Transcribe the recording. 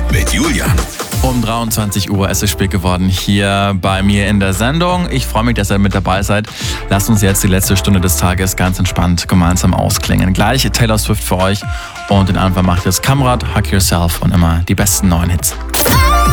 mit Julian. Um 23 Uhr ist es spät geworden hier bei mir in der Sendung. Ich freue mich, dass ihr mit dabei seid. Lasst uns jetzt die letzte Stunde des Tages ganz entspannt gemeinsam ausklingen. Gleich Taylor Swift für euch und den Anfang macht jetzt Kamrat, Hug Yourself und immer die besten neuen Hits.